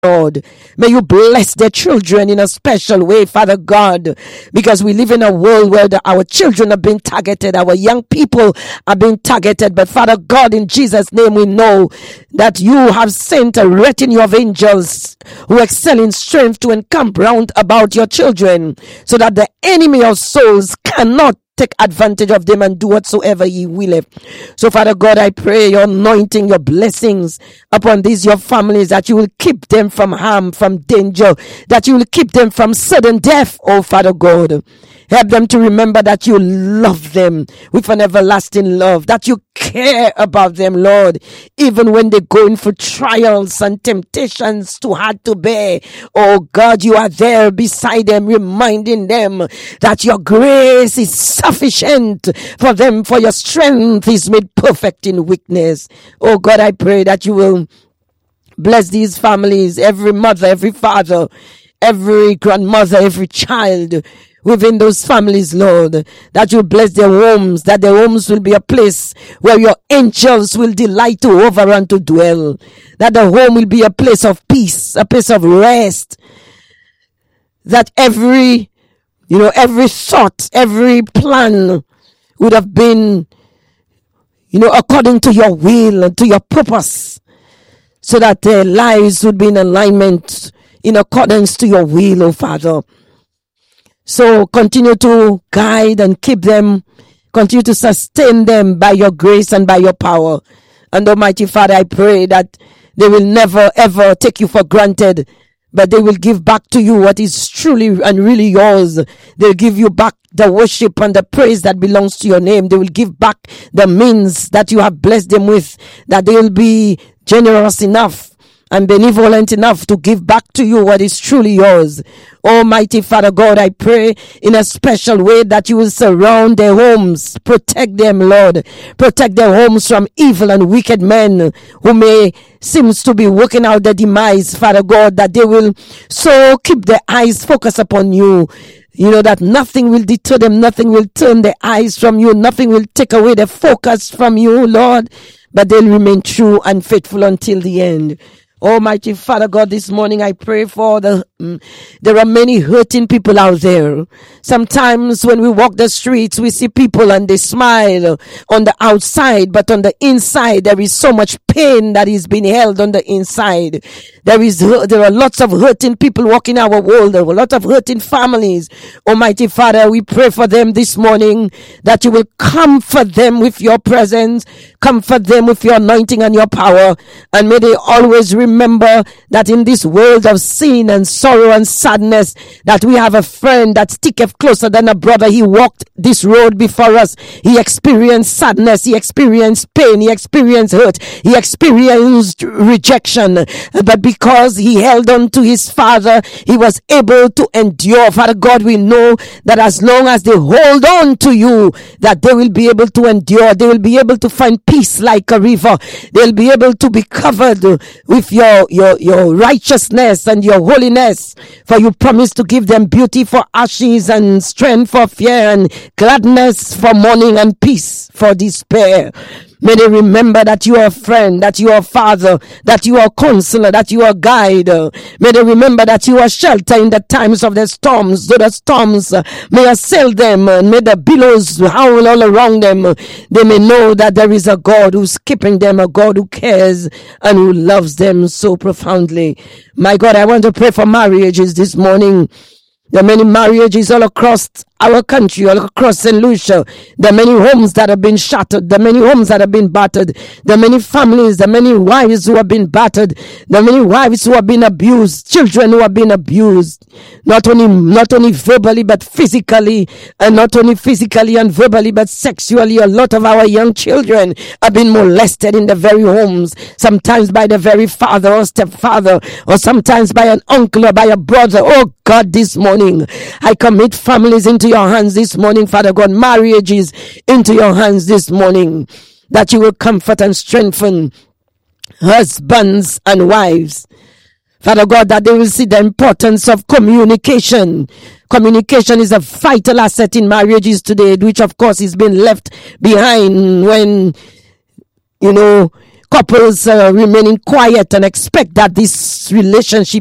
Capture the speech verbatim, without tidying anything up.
Lord. May you bless their children in a special way, Father God, because we live in a world where the, our children are being targeted, our young people are being targeted. But Father God, in Jesus' name, we know that you have sent a retinue of angels who excel in strength to encamp round about your children, so that the enemy of souls cannot take advantage of them and do whatsoever he willeth. So Father God, I pray your anointing, your blessings upon these your families, that you will keep them from harm, from danger, that you will keep them from sudden death, oh Father God. Help them to remember that you love them with an everlasting love, that you care about them, Lord, even when they're going for trials and temptations too hard to bear. Oh God, you are there beside them, reminding them that your grace is sufficient for them, for your strength is made perfect in weakness. Oh God, I pray that you will bless these families, every mother, every father, every grandmother, every child within those families, Lord, that you bless their homes, that their homes will be a place where your angels will delight to hover and to dwell, that the home will be a place of peace, a place of rest, that every, you know, every thought, every plan would have been, you know, according to your will and to your purpose, so that their lives would be in alignment, in accordance to your will, oh Father. So continue to guide and keep them, continue to sustain them by your grace and by your power. And Almighty Father, I pray that they will never ever take you for granted, but they will give back to you what is truly and really yours. They'll give you back the worship and the praise that belongs to your name. They will give back the means that you have blessed them with, that they will be generous enough and benevolent enough to give back to you what is truly yours. Almighty Father God, I pray in a special way that you will surround their homes, protect them, Lord, protect their homes from evil and wicked men who may seems to be working out their demise, Father God, that they will so keep their eyes focused upon you. You know, that nothing will deter them, nothing will turn their eyes from you, nothing will take away their focus from you, Lord, but they'll remain true and faithful until the end. Almighty Father God, this morning I pray for the, um, there are many hurting people out there. Sometimes when we walk the streets, we see people and they smile on the outside, but on the inside, there is so much pain that is being held on the inside. There is, there are lots of hurting people walking our world. There are a lot of hurting families. Almighty Father, we pray for them this morning, that you will comfort them with your presence, comfort them with your anointing and your power, and may they always remember Remember that in this world of sin and sorrow and sadness, that we have a friend that sticketh closer than a brother. He walked this road before us. He experienced sadness. He experienced pain. He experienced hurt. He experienced rejection. But because he held on to his Father, he was able to endure. Father God, we know that as long as they hold on to you, that they will be able to endure. They will be able to find peace like a river. They'll be able to be covered with your Your, your, your righteousness and your holiness, for you promise to give them beauty for ashes and strength for fear and gladness for mourning and peace for despair. May they remember that you are a friend, that you are a father, that you are a counselor, that you are a guide. May they remember that you are shelter in the times of the storms, though the storms may assail them, and may the billows howl all around them. They may know that there is a God who's keeping them, a God who cares and who loves them so profoundly. My God, I want to pray for marriages this morning. There are many marriages all across our country, all across Saint Lucia. There are many homes that have been shattered. There are many homes that have been battered. There are many families, there are many wives who have been battered. There are many wives who have been abused, children who have been abused. Not only, not only verbally, but physically, and not only physically and verbally, but sexually. A lot of our young children have been molested in the very homes, sometimes by the very father or stepfather, or sometimes by an uncle or by a brother. Oh God, this morning, I commit families into your hands this morning, Father God, marriages into your hands this morning, that you will comfort and strengthen husbands and wives. Father God, that they will see the importance of communication. Communication is a vital asset in marriages today, which of course is being left behind when, you know, couples uh, remaining quiet and expect that this relationship